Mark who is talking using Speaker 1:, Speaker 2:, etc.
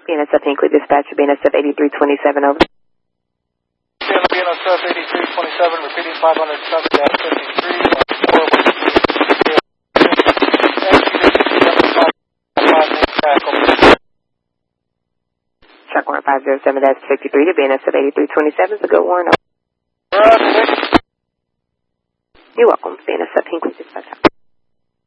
Speaker 1: BNSF Hinkley Dispatcher, BNSF 8327 over.
Speaker 2: BNSF 8327, repeating 507-53.
Speaker 1: Track warrant 507-53 to BNSF 8327 is a good warrant. You're welcome, BNSF Hinkley Dispatcher.